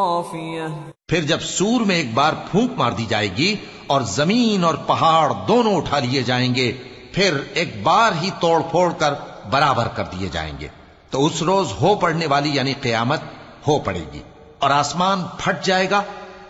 फिर जब सूर में एक बार फूंक मार दी जाएगी और जमीन और पहाड़ दोनों उठा लिए जाएंगे, फिर एक बार ही तोड़ फोड़ कर बराबर कर दिए जाएंगे, तो उस रोज हो पड़ने वाली यानी क़यामत हो पड़ेगी और आसमान फट जाएगा